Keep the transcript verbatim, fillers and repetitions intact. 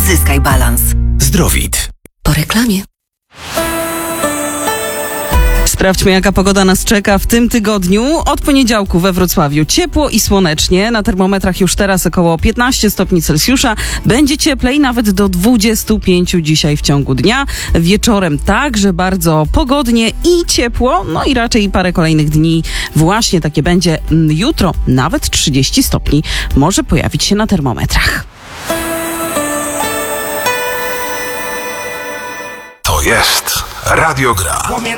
Zyskaj balans. Zdrowit. Po reklamie. Sprawdźmy, jaka pogoda nas czeka w tym tygodniu. Od poniedziałku we Wrocławiu ciepło i słonecznie. Na termometrach już teraz około piętnaście stopni Celsjusza. Będzie cieplej nawet do dwudziestu pięciu dzisiaj w ciągu dnia. Wieczorem także bardzo pogodnie i ciepło. No i raczej parę kolejnych dni właśnie takie będzie. Jutro nawet trzydzieści stopni może pojawić się na termometrach. To jest Radio Gra.